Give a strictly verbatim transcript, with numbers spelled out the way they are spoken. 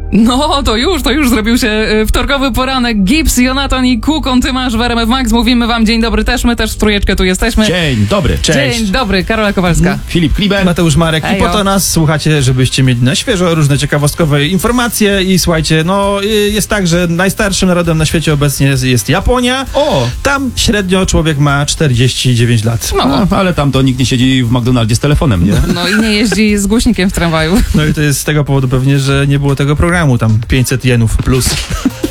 No, to już, to już zrobił się y, wtorkowy poranek. Gibbs, Jonatan i Kukon, ty masz w R M F Max. Mówimy wam dzień dobry też, my też w trójeczkę tu jesteśmy. Dzień dobry, cześć. Dzień dobry, Karola Kowalska. Filip Kliber. Mateusz Marek. Ejo. I po to nas słuchacie, żebyście mieli na świeżo różne ciekawostkowe informacje. I słuchajcie, no y, jest tak, że najstarszym narodem na świecie obecnie jest, jest Japonia. O! Tam średnio człowiek ma czterdzieści dziewięć lat. No, No, ale tam to nikt nie siedzi w McDonaldzie z telefonem, nie? no i nie jeździ z głośnikiem w tramwaju. No i to jest z tego powodu pewnie, że nie było tego programu tam pięćset jenów plus.